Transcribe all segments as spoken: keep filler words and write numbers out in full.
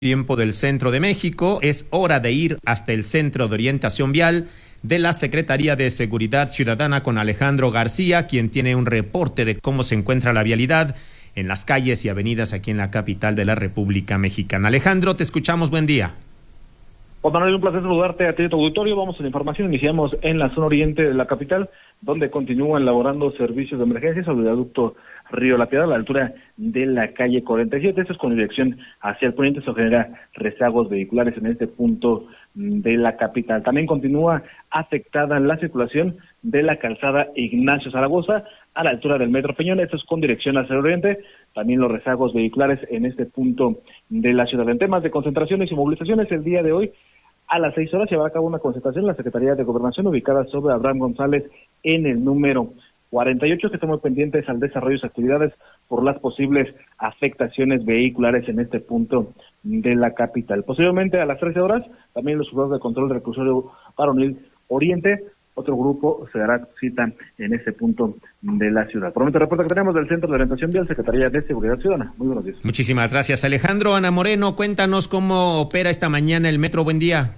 Tiempo del Centro de México. Es hora de ir hasta el Centro de Orientación Vial de la Secretaría de Seguridad Ciudadana con Alejandro García, quien tiene un reporte de cómo se encuentra la vialidad en las calles y avenidas aquí en la capital de la República Mexicana. Alejandro, te escuchamos, buen día. Juan Manuel, un placer saludarte a ti, a tu auditorio. Vamos a la información. Iniciamos en la zona oriente de la capital, donde continúan laborando servicios de emergencia sobre el viaducto Río La Piedad, a la altura de la calle cuarenta y siete. Esto es con dirección hacia el poniente. Eso genera rezagos vehiculares en este punto de la capital. También continúa afectada la circulación de la calzada Ignacio Zaragoza, a la altura del Metro Peñón. Esto es con dirección hacia el oriente. También los rezagos vehiculares en este punto de la ciudad. En temas de concentraciones y movilizaciones, el día de hoy, a las seis horas, se llevará a cabo una concentración en la Secretaría de Gobernación, ubicada sobre Abraham González, en el número cuarenta y ocho, que estamos pendientes al desarrollo de sus actividades por las posibles afectaciones vehiculares en este punto de la capital. Posteriormente, a las trece horas, también los juzgados de control reclusorio varonil Oriente, otro grupo se dará cita en este punto de la ciudad. Por el momento, el reporte que tenemos del Centro de Orientación Vial, Secretaría de Seguridad Ciudadana. Muy buenos días. Muchísimas gracias, Alejandro. Ana Moreno, cuéntanos cómo opera esta mañana el metro. Buen día.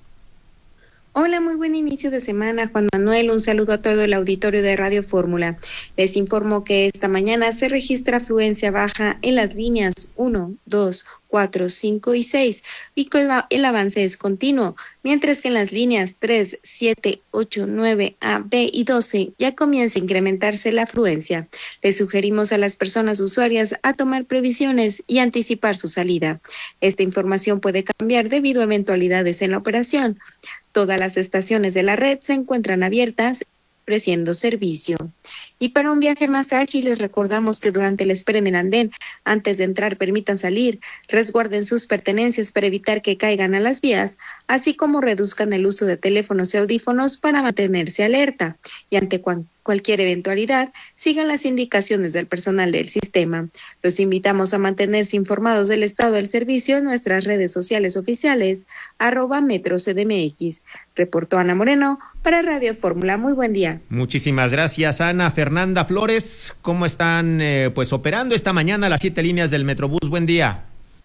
Hola, muy buen inicio de semana, Juan Manuel. Un saludo a todo el auditorio de Radio Fórmula. Les informo que esta mañana se registra afluencia baja en las líneas uno, dos, cuatro, cinco y seis, y con la, el avance es continuo, mientras que en las líneas tres, siete, ocho, nueve, A, B y doce ya comienza a incrementarse la afluencia. Les sugerimos a las personas usuarias a tomar previsiones y anticipar su salida. Esta información puede cambiar debido a eventualidades en la operación. Todas las estaciones de la red se encuentran abiertas, ofreciendo servicio. Y para un viaje más ágil, les recordamos que durante la espera en el andén, antes de entrar, permitan salir, resguarden sus pertenencias para evitar que caigan a las vías, así como reduzcan el uso de teléfonos y audífonos para mantenerse alerta. Y ante cuan cualquier eventualidad, sigan las indicaciones del personal del sistema. Los invitamos a mantenerse informados del estado del servicio en nuestras redes sociales oficiales, arroba Metro C D M X. Reportó Ana Moreno para Radio Fórmula. Muy buen día. Muchísimas gracias, Ana. Fernanda Flores, ¿cómo están eh, pues operando esta mañana las siete líneas del Metrobús? Buen día.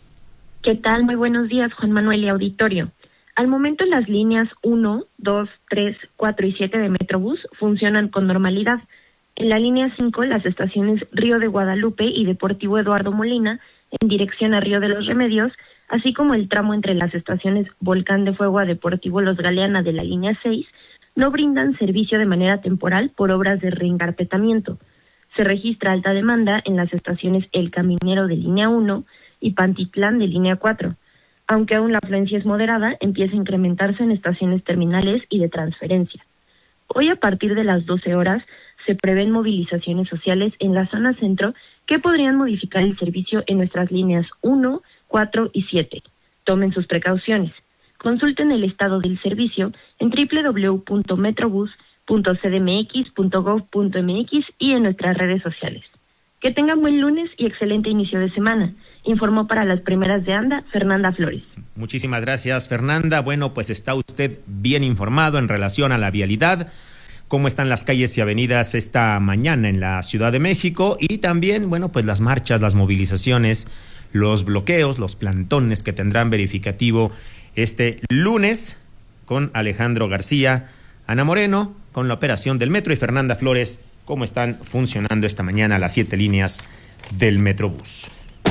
¿Qué tal? Muy buenos días, Juan Manuel y auditorio. Al momento las líneas uno, dos, tres, cuatro y siete de Metrobús funcionan con normalidad. En la línea cinco, las estaciones Río de Guadalupe y Deportivo Eduardo Molina, en dirección a Río de los Remedios, así como el tramo entre las estaciones Volcán de Fuego a Deportivo Los Galeana de la línea seis, no brindan servicio de manera temporal por obras de reencarpetamiento. Se registra alta demanda en las estaciones El Caminero de línea uno y Pantitlán de línea cuatro. Aunque aún la afluencia es moderada, empieza a incrementarse en estaciones terminales y de transferencia. Hoy, a partir de las doce horas, se prevén movilizaciones sociales en la zona centro que podrían modificar el servicio en nuestras líneas uno, cuatro y siete. Tomen sus precauciones. Consulten el estado del servicio en doble u doble u doble u punto metrobús punto c d m x punto gov punto m x y en nuestras redes sociales. Que tengan buen lunes y excelente inicio de semana. Informó para las primeras de ANDA, Fernanda Flores. Muchísimas gracias, Fernanda. Bueno, pues está usted bien informado en relación a la vialidad, cómo están las calles y avenidas esta mañana en la Ciudad de México y también, bueno, pues las marchas, las movilizaciones, los bloqueos, los plantones que tendrán verificativo este lunes con Alejandro García, Ana Moreno, con la operación del metro y Fernanda Flores, cómo están funcionando esta mañana las siete líneas del Metrobús.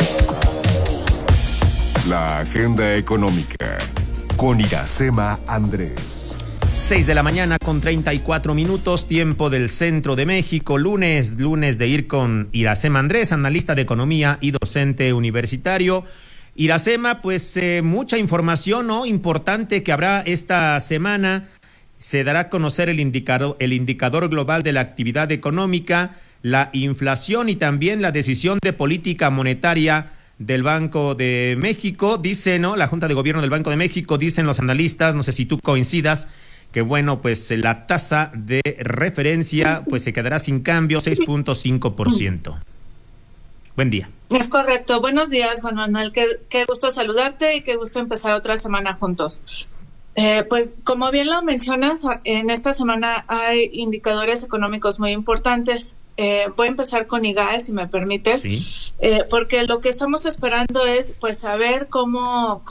La agenda económica con Iracema Andrés. Seis de la mañana con treinta y cuatro minutos, tiempo del Centro de México, lunes, lunes de ir con Iracema Andrés, analista de economía y docente universitario. Iracema, pues eh, mucha información, ¿no? Importante que habrá esta semana. Se dará a conocer el indicador, el indicador global de la actividad económica, la inflación y también la decisión de política monetaria del Banco de México. Dice, ¿no? La Junta de Gobierno del Banco de México, dicen los analistas, no sé si tú coincidas, que bueno, pues la tasa de referencia pues se quedará sin cambio, seis punto cinco por ciento. Buen día. Es correcto. Buenos días, Juan Manuel. Qué, qué gusto saludarte y qué gusto empezar otra semana juntos. Eh, pues como bien lo mencionas, en esta semana hay indicadores económicos muy importantes. Eh, voy a empezar con I G A E, si me permites, sí. eh, porque lo que estamos esperando es pues saber cómo